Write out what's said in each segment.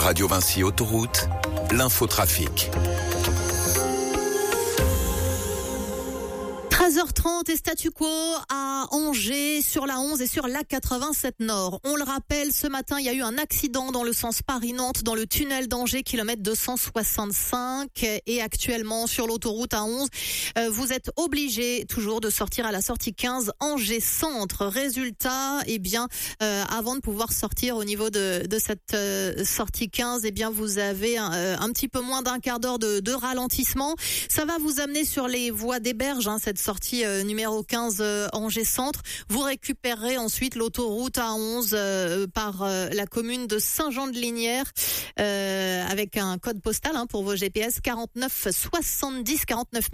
Radio Vinci Autoroute, l'infotrafic. 13h30 et statu quo à Angers sur la 11 et sur la 87 Nord. On le rappelle, ce matin, il y a eu un accident dans le sens Paris-Nantes dans le tunnel d'Angers, kilomètre 265. Et actuellement, sur l'autoroute A11, vous êtes obligé toujours de sortir à la sortie 15 Angers Centre. Résultat, avant de pouvoir sortir au niveau de cette sortie 15, vous avez un petit peu moins d'un quart d'heure de ralentissement. Ça va vous amener sur les voies des Berges, cette sortie numéro 15 Angers Centre. Vous récupérerez ensuite l'autoroute A11 par la commune de Saint-Jean-de-Lignières avec un code postal pour vos GPS 49070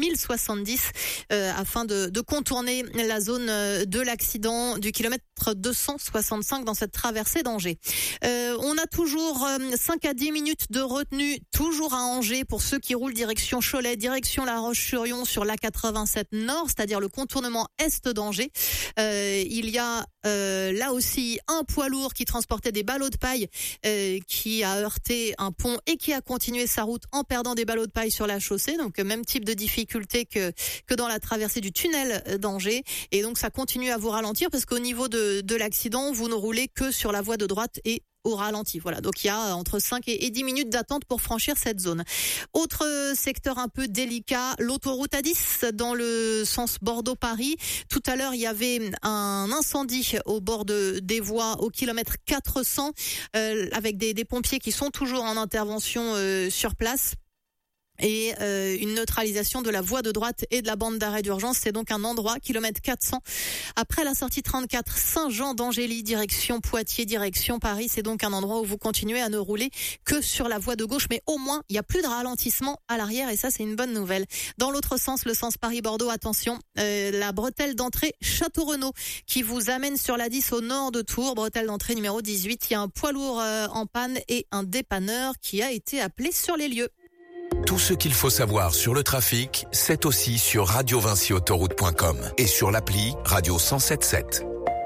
afin de contourner la zone de l'accident du kilomètre 265 dans cette traversée d'Angers. On a toujours 5 à 10 minutes de retenue toujours à Angers pour ceux qui roulent direction Cholet, direction La Roche-sur-Yon sur la 87 Nord, c'est-à-dire le contournement est d'Angers. Il y a là aussi un poids lourd qui transportait des ballots de paille qui a heurté un pont et qui a continué sa route en perdant des ballots de paille sur la chaussée. Donc même type de difficulté que dans la traversée du tunnel d'Angers. Et donc ça continue à vous ralentir parce qu'au niveau de l'accident, vous ne roulez que sur la voie de droite et au ralenti. Voilà. Donc il y a entre 5 et 10 minutes d'attente pour franchir cette zone. Autre secteur un peu délicat, l'autoroute A10 dans le sens Bordeaux-Paris. Tout à l'heure, il y avait un incendie au bord des voies au kilomètre 400 avec des pompiers qui sont toujours en intervention sur place. Et une neutralisation de la voie de droite et de la bande d'arrêt d'urgence. C'est donc un endroit, kilomètre 400, après la sortie 34, Saint-Jean-d'Angély, direction Poitiers, direction Paris. C'est donc un endroit où vous continuez à ne rouler que sur la voie de gauche, mais au moins, il n'y a plus de ralentissement à l'arrière et ça, c'est une bonne nouvelle. Dans l'autre sens, le sens Paris-Bordeaux, attention, la bretelle d'entrée Château-Renaud qui vous amène sur la 10 au nord de Tours, bretelle d'entrée numéro 18. Il y a un poids lourd en panne et un dépanneur qui a été appelé sur les lieux. Tout ce qu'il faut savoir sur le trafic, c'est aussi sur radiovinciautoroute.com et sur l'appli Radio 107.7.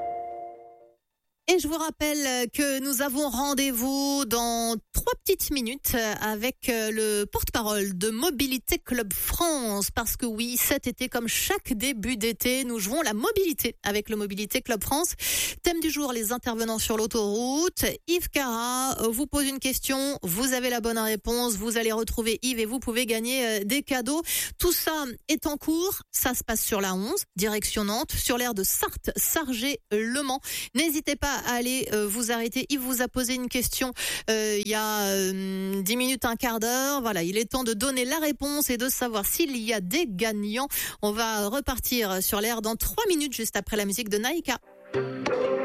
Et je vous rappelle que nous avons rendez-vous dans 3 petites minutes avec le porte-parole de Mobilité Club France. Parce que oui, cet été, comme chaque début d'été, nous jouons la mobilité avec le Mobilité Club France. Thème du jour, les intervenants sur l'autoroute. Yves Cara vous pose une question, vous avez la bonne réponse, vous allez retrouver Yves et vous pouvez gagner des cadeaux. Tout ça est en cours, ça se passe sur la 11, direction Nantes, sur l'aire de Sarthe, Sargé, Le Mans. N'hésitez pas à aller vous arrêter. Yves vous a posé une question il y a 10 minutes, un quart d'heure. Voilà, il est temps de donner la réponse et de savoir s'il y a des gagnants. On va repartir sur l'air dans 3 minutes juste après la musique de Naïka.